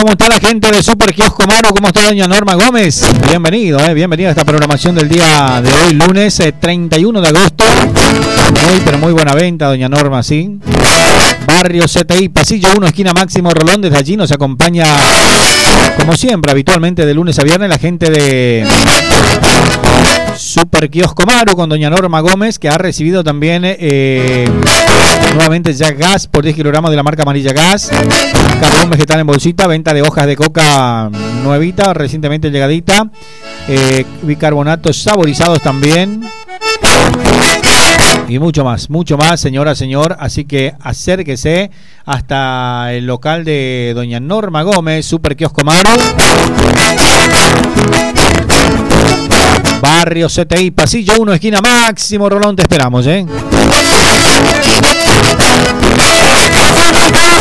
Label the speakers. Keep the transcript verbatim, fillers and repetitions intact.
Speaker 1: ¿Cómo está la gente de Super Kiosco Maru? ¿Cómo está doña Norma Gómez? Bienvenido, eh, bienvenida a esta programación del día de hoy, lunes eh, treinta y uno de agosto. Muy, pero muy buena venta, doña Norma, ¿sí? Barrio C T I, pasillo uno, esquina Máximo Rolón. Desde allí nos acompaña, como siempre, habitualmente de lunes a viernes, la gente de Super Kiosco Maru con doña Norma Gómez, que ha recibido también eh, nuevamente ya gas por diez kilogramos de la marca Amarilla Gas, carbón vegetal en bolsita, venta de hojas de coca nuevita, recientemente llegadita, eh, bicarbonatos saborizados también. Y mucho más, mucho más, señora, señor. Así que acérquese hasta el local de doña Norma Gómez, Super Kiosco Maru. Barrio C T I, pasillo uno, esquina Máximo Rolón. Te esperamos, ¿eh?